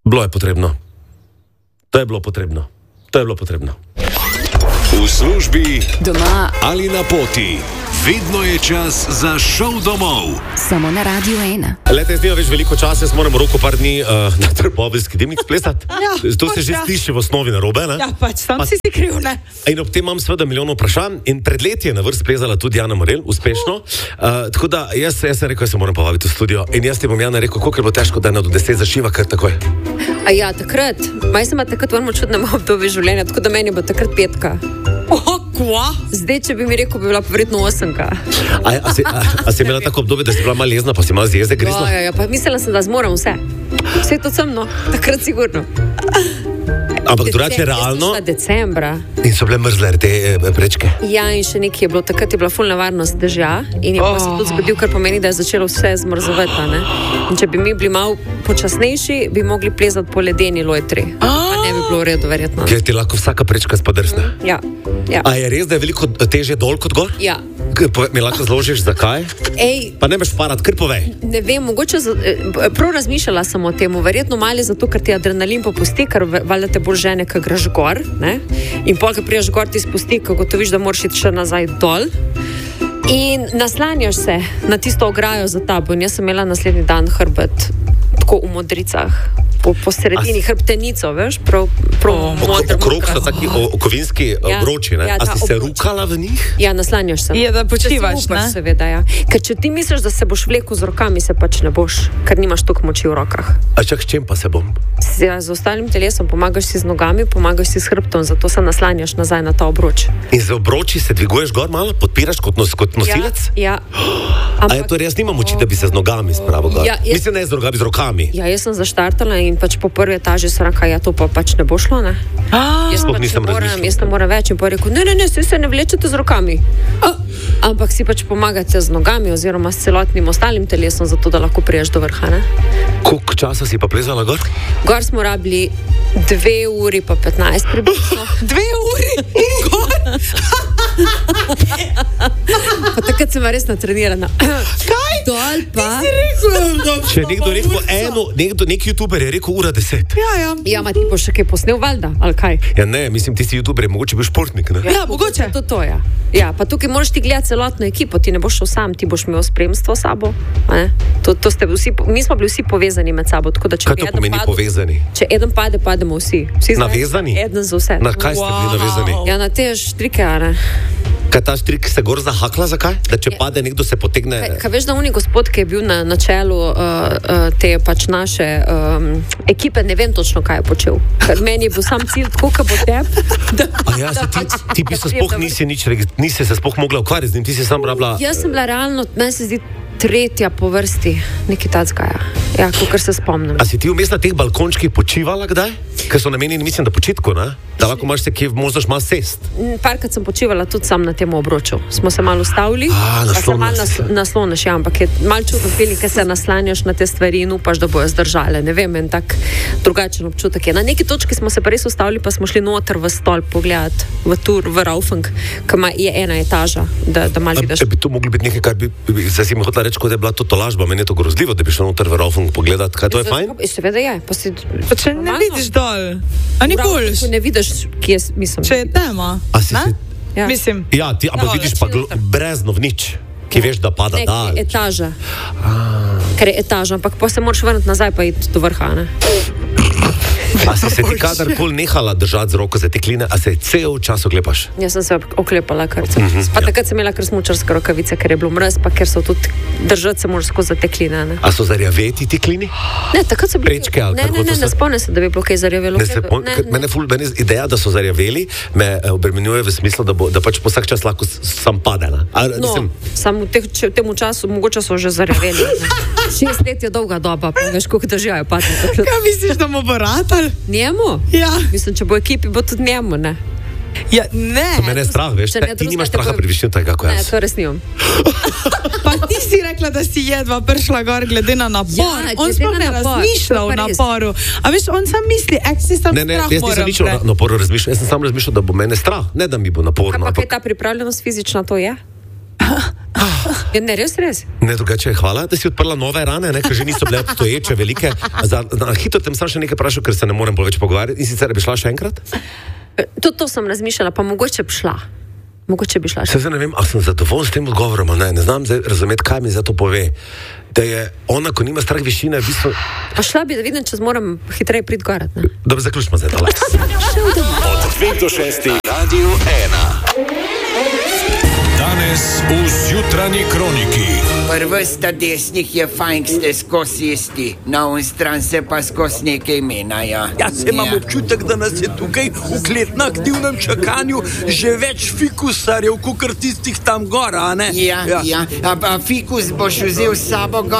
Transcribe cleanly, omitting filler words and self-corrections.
Bilo je potrebno. To je bilo potrebno. To je bilo potrebno. V službi, doma ali na poti, vedno je čas za šov domov. Samo na Radiu 1. Leta, jaz nimam več veliko časa, jaz moram roko par dni na Trboveljski dimnik splesati. Ja, to se že sliši v osnovi narobe, ne? Ja, pač, sam si kriv, ne? In ob tem imam seveda milijon vprašanj in pred leti je na vrst plezala tudi Jana Morel, uspešno. Tako da jaz sem rekel, jaz se moram povabiti v studio in jaz ti bom Jana rekel, koliko je bilo težko, da je do 10 zašiva kar takoj. A ja, takrat. Jaz sem takrat v enem čudnem obdobju življenja, tako da meni bo takrat 5. Kva? Zdaj, če bi mi rekel, bi bila pa verjetno 8. A si imela tako obdobje, da si bila malo jezna, pa si malo z jeze grizla? Ja, pa mislila sem, da zmorem vse. Vse to sem, no, takrat sigurno. Ampak drugače realno. Decembra. In so bile mrzle te prečke? Ja, in še nekaj je bilo. Takrat je bila ful nevarnost dežja in je pa se tudi zgodil, kar pomeni, da je začelo vse zmrzovati, ne? In če bi mi bili malo počasnejši, bi mogli plezati po ledeni lojtri. Pa ne bi bilo v redu, verjetno. Kjer ti lahko vsaka prečka spadrsne? Ja. A je res, da je veliko težje dol kot gor? Ja. Mi lahko zložiš, zakaj? Pa ne boš parat, kar povej. Ne vem, mogoče prav razmišljala sem o tem, verjetno malo zato, ker ti adrenalin popusti, ker valjda te bolj žene, ko greš gor, ne? In pol, ko priješ gor, ti spusti, ko gotoviš, da moraš iti še nazaj dol. In naslanjaš se na tisto ograjo za tabo. In jaz sem imela naslednji dan hrbet tako v modricah. Po sredini hrbtenico, veš, prav okrog so taki okovinski obroči, ne? A si se rukala v njih? Ja, naslanjaš se. Je, da počivaš, ne? Seveda, ja. Ker če ti misliš, da se boš vlekel z rokami, se pač ne boš, ker nimaš toliko moči v rokah. A čak s čem pa se bom? Ja, z ostalim telesom pomagaš si z nogami, pomagaš si s hrbtom, zato se naslanjaš nazaj na ta obroč. In z obroči se dviguješ gor malo, podpiraš kot nosilec? Ja. A je to res, nima moči, da bi se z nogami spravil gor? Mislim, ne z nogami, z rokami. Ja, jaz sem zaštartala in pač po prvi etaži sem rekla, ja, to pa pač ne bo šlo, ne? Jaz ne moram več in pa rekel, ne, se ne vlečete z rokami. Ampak si pač pomagate z nogami oziroma s celotnim ostalim telesom, zato da lahko priješ do vrha, ne? Koliko časa si pa plezala gor? Gor smo rabili 2 uri pa 15 približno. 2 uri? Gor? Pa takrat sem res natrenirana. Kaj? Dol pa... Ti si rekel? Če nekdo rekel nek youtuber je rekel 1:10. Ja, ma ti boš še kaj posnel, valjda, ali kaj? Ja ne, mislim, ti si youtuber, mogoče boš športnik, ne? Ja, mogoče. To, ja. Ja, pa tukaj moraš ti gledati celotno ekipo, ti ne boš šel sam, ti boš imel spremstvo s sabo, ne? To ste vsi, mi smo bili vsi povezani med sabo, tako da če kaj to pomeni povezani? Če eden pade, pademo vsi. Navezani? Eden za vse. Na kaj ste bili navezani? Ja, na te štrike, ne? Kaj ta štrik se gor zahakla, zakaj? Da če pade, nekdo se potegne... Kaj veš, da oni gospod, ki je bil na čelu te pač naše ekipe, ne vem točno, kaj je počel. Ker meni je bil sam cilj, tako, ka bo teb. A ja, ti bi se sploh nisi se sploh mogla ukvarjati z njim, ti si sam rabila... Jaz sem bila realno, meni se zdi, 3. po vrsti, nekaj tackaja. Ja, kakor se spomnim. A si ti vmes na teh balkončkih počivala kdaj? Ker so namenjeni, mislim, da počitku, ne? Da lahko imaš se kje, možeš malo sest. Parkrat sem počivala tudi sam na tem obroču. Smo se malo ustavili, pa se malo nasloniš, ja, ampak je malo čudno feeling, ker se naslanjaš na te stvari in upaš, da bojo zdržale. Ne vem, en tak drugačen občutek je. Na neki točki smo se pa res ustavili, pa smo šli noter v stolp pogledati, v tur, v Raufeng, ki je 1 etaža, da malo vidiš. Bi to mogli biti nekaj, kar bi zdaj si mi hotela reči, kot da je bila to tolažba, meni je to grozljivo, da bi šla noter v Raufeng pogledati, kaj to je fajn? Seveda je. Pa če ne vidiš dol, a ni boljš? Ne vidiš, kje mislim. Če je tema, ne? Ja. Mislim. Ja, ti, ampak vidiš pa brezno v nič, ki veš, da pada dal. Etaža. Ker je etaža, ampak pa se moraš vrniti nazaj pa iti do vrha, ne? A si se ti kadarkoli nehala držati z roko za tekline, a se cel čas oklepaš? Jaz sem se oklepala kar pa takrat sem imela kar smučarske rokavice, ker je bilo mraz, pa ker so tudi držati se moraš skozi za tekline, ne? A so zarjaveti teklini? Ne, takrat so bili... Prečke, ali ne spomnim se, da bi bilo kaj zarjavelo. Mene ideja, da so zarjaveli, me obremenjuje v smislu, da pač po vsak čas lahko sam pade, ne? No, samo v tem času mogoče so že zarjaveli. 6 let je dolga doba, pa veš, koliko držajo padne. Kaj misliš, da mu bo ratal? Njemu? Ja. Mislim, če bo ekipi, bo tudi njemu, ne? Ja, ne. To mene je strah, veš, ti nimaš straha pred višino tako, kako jaz. Ne, to res nimam. Pa ti si rekla, da si jedva prišla gor glede na napor. Ja, on sploh ne razmišlja o naporu. A veš, on sam misli, si sam strah moram. Jaz nisem nič o naporu razmišljal, jaz sem sam razmišljal, da bo mene strah, ne da mi bo naporno. Ampak je ta pripravljenost fizična, to je? Ne, res. Ne, drugače, hvala, da si odprla nove rane, ne, ker že niso bile obstoječe, velike. Na hitro tem sam še nekaj vprašal, ker se ne morem več pogovarjati. In sicer bi šla še enkrat? To sem razmišljala, pa mogoče bi šla. Se zdaj ne vem, ali sem zadovoljen s tem odgovorom, ali ne. Ne znam zdaj razumeti, kaj mi za to pove. Da je ona, ko nima strah višine, v bistvu... Pa šla bi, da vidim, če moram hitreje priti gorat, ne? Dobro, zaključimo zdaj tole. Od 2 do 6 Radio 1. Danes v Zjutranji kroniki. Prvi sta desnih je fajn, ste skozi isti, na on stran se pa skozi nekaj menjajo. Jaz imam občutek, da nas je tukaj v kletno aktivnem čakanju že več fikusarjev, kakor tistih tam gora, a ne? Ja. A fikus boš vzel s sabo gor?